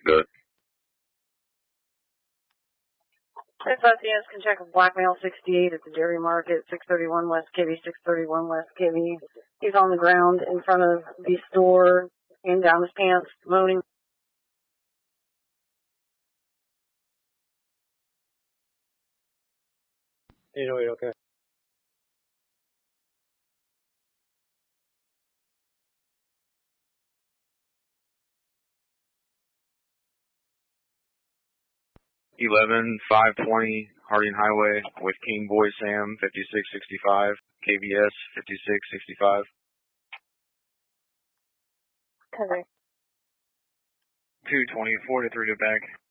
Good. FICS can check with Blackmail 68 at the Dairy Market, 631 West Kibby, 631 West Kibby. He's on the ground in front of the store, and down his pants, moaning. 808, okay. Eleven 520 Harding Highway with King Boy Sam 5665 KBS 5665. Okay. 224 to 3 to back.